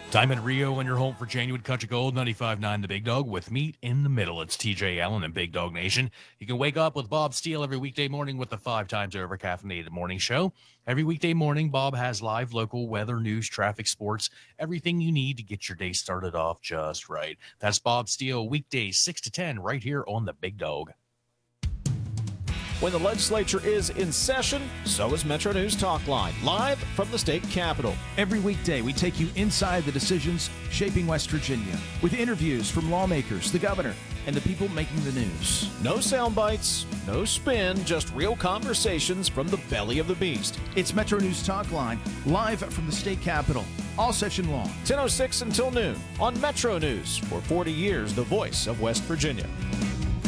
Diamond Rio on your home for Genuine Country Gold, 95.9 The Big Dog, with meat in the middle. It's TJ Allen and Big Dog Nation. You can wake up with Bob Steele every weekday morning with the 5 times over caffeinated morning show. Every weekday morning, Bob has live local weather, news, traffic, sports, everything you need to get your day started off just right. That's Bob Steele, weekdays 6 to 10, right here on The Big Dog. When the legislature is in session, so is Metro News Talk Line, live from the state capitol. Every weekday, we take you inside the decisions shaping West Virginia with interviews from lawmakers, the governor, and the people making the news. No sound bites, no spin, just real conversations from the belly of the beast. It's Metro News Talk Line, live from the state capitol, all session long. 10:06 until noon on Metro News. For 40 years, the voice of West Virginia.